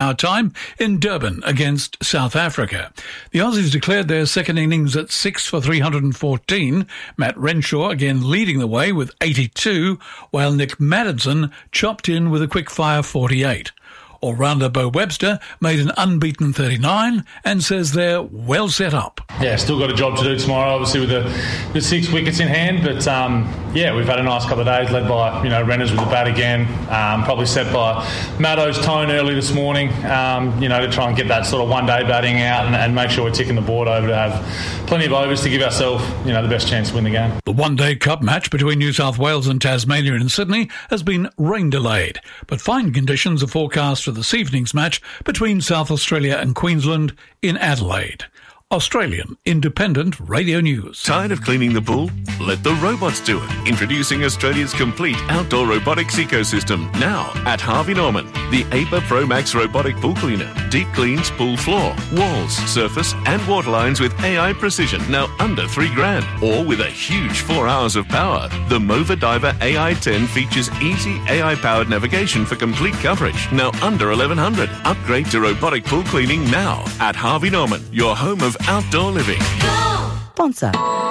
our time in Durban against South Africa. The Aussies declared their second innings at 6 for 314. Matt Renshaw again leading the way with 82, while Nick Maddinson chopped in with a quick-fire 48. All-rounder Bo Webster made an unbeaten 39 and says they're well set up. Yeah, still got a job to do tomorrow, obviously with 6 wickets in hand. But we've had a nice couple of days led by Renners with the bat again. Probably set by Maddo's tone early this morning. To try and get that sort of one-day batting out and make sure we're ticking the board over to have plenty of overs to give ourselves the best chance to win the game. The one-day cup match between New South Wales and Tasmania in Sydney has been rain delayed, but fine conditions are forecast for this evening's match between South Australia and Queensland in Adelaide. Australian Independent Radio News. Tired of cleaning the pool? Let the robots do it. Introducing Australia's complete outdoor robotics ecosystem now at Harvey Norman. The APA Pro Max robotic pool cleaner. Deep cleans pool floor, walls, surface and water lines with AI precision. Now under $3,000. Or with a huge 4 hours of power. The Mova Diver AI10 features easy AI-powered navigation for complete coverage. Now under $1,100. Upgrade to robotic pool cleaning now at Harvey Norman. Your home of outdoor living. Sponsor.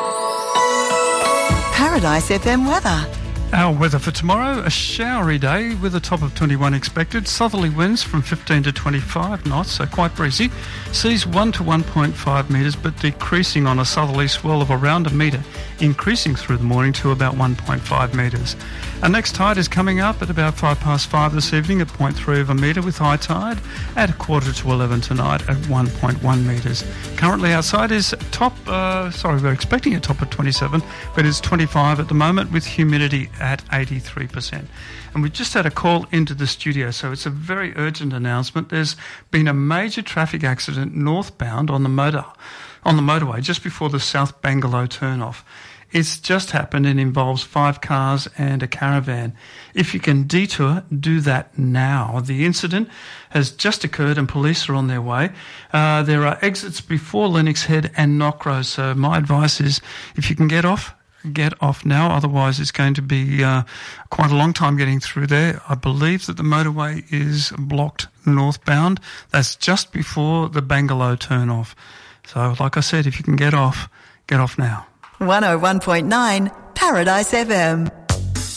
Paradise FM weather. Our weather for tomorrow, a showery day with a top of 21 expected. Southerly winds from 15 to 25 knots, so quite breezy. Seas 1 to 1.5 metres, but decreasing on a southerly swell of around a metre, increasing through the morning to about 1.5 metres. Our next tide is coming up at about 5:05 this evening at 0.3 of a metre, with high tide at 11:15 tonight at 1.1 metres. Currently outside is we're expecting a top of 27, but it's 25 at the moment with humidity at 83%. And we just had a call into the studio, so it's a very urgent announcement. There's been a major traffic accident northbound on the motorway just before the South Bangalow turnoff. It's just happened and involves 5 cars and a caravan. If you can detour, do that now. The incident has just occurred and police are on their way. There are exits before Lennox Head and Knockrow, so my advice is if you can get off now, otherwise it's going to be quite a long time getting through there. I believe that the motorway is blocked northbound. That's just before the Bangalow turn-off. So like I said, if you can get off now. 101.9 Paradise FM.